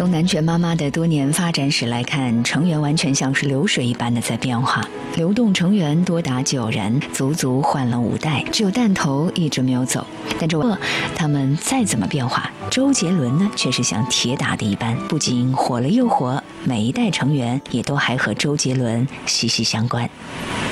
从南拳妈妈的多年发展史来看，成员完全像是流水一般的在变化，流动成员多达9人，足足换了5代，只有弹头一直没有走。但他们再怎么变化，周杰伦呢却是像铁打的一般，不仅火了又火，每一代成员也都还和周杰伦息息相关。